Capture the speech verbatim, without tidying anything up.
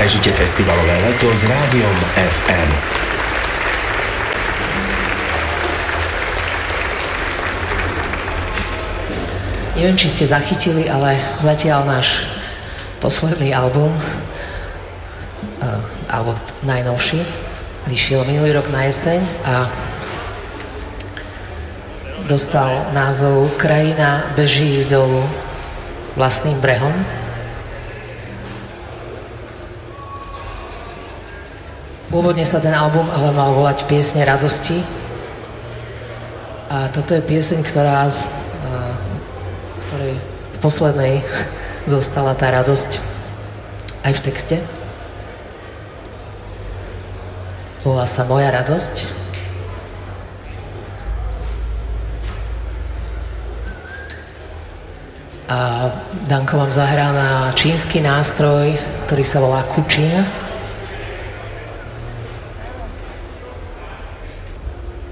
Prežite festivalové leto s Rádiom ef em. Neviem, či ste zachytili, ale zatiaľ náš posledný album, uh, alebo najnovší, vyšiel minulý rok na jeseň a dostal názov Krajina beží dolu vlastným brehom. Pôvodne sa ten album ale mal volať Piesne radosti a toto je pieseň, ktorá z uh, ktorej v poslednej zostala tá radosť aj v texte. Volá sa Moja radosť. A Danko vám zahrá na čínsky nástroj, ktorý sa volá kučín.